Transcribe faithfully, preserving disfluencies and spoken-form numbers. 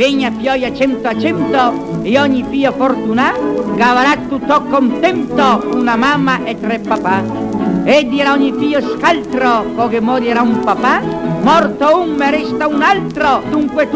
Vigna pioia cento a cento e ogni figlio fortunato che avrà tutto contento una mamma e tre papà. E dirà ogni figlio scaltro, che morirà un papà, morto un me resta un altro, dunque